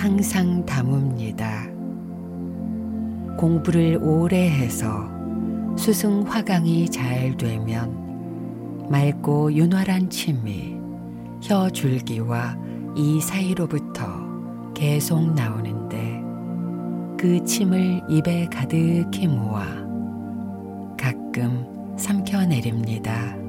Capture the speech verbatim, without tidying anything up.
항상 담읍니다. 공부를 오래 해서 수승 화강이 잘 되면 맑고 윤활한 침이 혀 줄기와 이 사이로부터 계속 나오는데 그 침을 입에 가득히 모아 가끔 삼켜내립니다.